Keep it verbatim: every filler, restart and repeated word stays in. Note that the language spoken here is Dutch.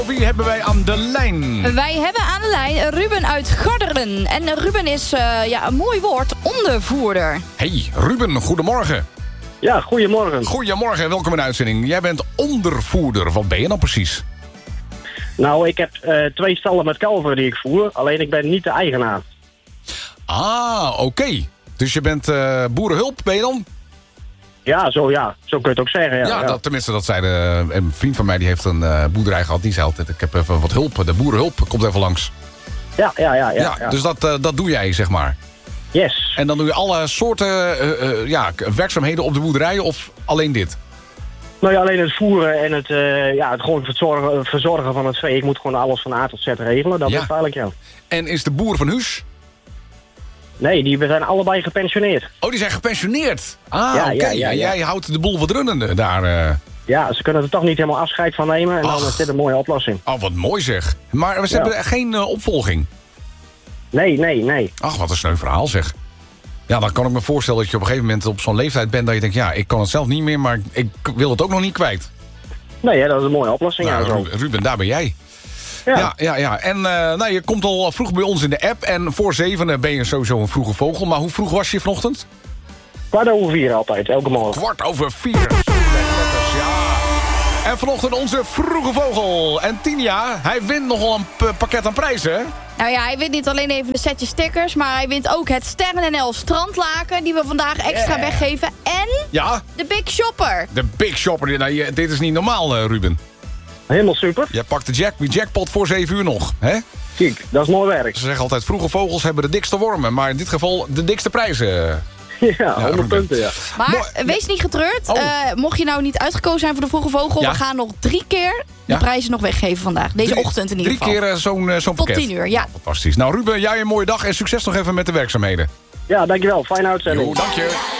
Wie hebben wij aan de lijn? Wij hebben aan de lijn Ruben uit Garderen. En Ruben is, uh, ja, een mooi woord, ondervoerder. Hey, Ruben, goedemorgen. Ja, goedemorgen. Goedemorgen, welkom in de uitzending. Jij bent ondervoerder. Wat ben je dan precies? Nou, ik heb uh, twee stallen met kalveren die ik voer. Alleen ik ben niet de eigenaar. Ah, oké. Okay. Dus je bent uh, boerenhulp, ben je dan? Ja, zo ja. Zo kun je het ook zeggen. Ja, ja, ja. Dat, tenminste, dat zei de, een vriend van mij, die heeft een uh, boerderij gehad. Die zei altijd, ik heb even wat hulp. De boerenhulp komt even langs. Ja, ja, ja. ja, ja, ja. Dus dat, uh, dat doe jij, zeg maar. Yes. En dan doe je alle soorten uh, uh, ja, werkzaamheden op de boerderij of alleen dit? Nou ja, alleen het voeren en het, uh, ja, het gewoon verzorgen, verzorgen van het vee. Ik moet gewoon alles van A tot Z regelen. Dat ja. is eigenlijk, ja. En is de boer van huis? Nee, die zijn allebei gepensioneerd. Oh, die zijn gepensioneerd? Ah, ja, oké. okay. ja, ja, ja. Jij houdt de boel wat runnende daar. Uh... Ja, ze kunnen er toch niet helemaal afscheid van nemen. En Ach. dan is dit een mooie oplossing. Oh, wat mooi zeg. Maar ze ja. hebben geen uh, opvolging? Nee, nee, nee. Ach, wat een sneu verhaal zeg. Ja, dan kan ik me voorstellen dat je op een gegeven moment op zo'n leeftijd bent dat je denkt, ja, ik kan het zelf niet meer, maar ik wil het ook nog niet kwijt. Nee, ja, dat is een mooie oplossing. Nou, ja, zo. Ruben, Ruben, daar ben jij. Ja, ja, ja. ja. En uh, nou, je komt al vroeg bij ons in de app en voor zeven ben je sowieso een vroege vogel. Maar hoe vroeg was je vanochtend? Kwart over vier altijd, elke morgen. Kwart over vier. Ja. En vanochtend onze vroege vogel. En Tinia, hij wint nogal een p- pakket aan prijzen, hè? Nou ja, hij wint niet alleen even een setje stickers, maar hij wint ook het Sterren N L strandlaken die we vandaag extra Yeah. weggeven. En Ja, de Big Shopper. de Big Shopper. Nou, je, dit is niet normaal, uh, Ruben. Helemaal super. Jij pakt de jack, jackpot voor zeven uur nog, hè? Kijk, dat is mooi werk. Ze zeggen altijd, vroege vogels hebben de dikste wormen. Maar in dit geval de dikste prijzen. Ja, honderd Ruben. punten, ja. Maar Mooi. wees niet getreurd. Oh. Uh, mocht je nou niet uitgekozen zijn voor de vroege vogel, Ja. we gaan nog drie keer de Ja. prijzen nog weggeven vandaag. Deze Drie- ochtend in ieder Drie geval. keer uh, zo'n uh, zo'n Tot pakket. tien uur, ja. Fantastisch. Nou Ruben, jij een mooie dag en succes nog even met de werkzaamheden. Ja, dankjewel. Fijne uitzending. Jo, dank je.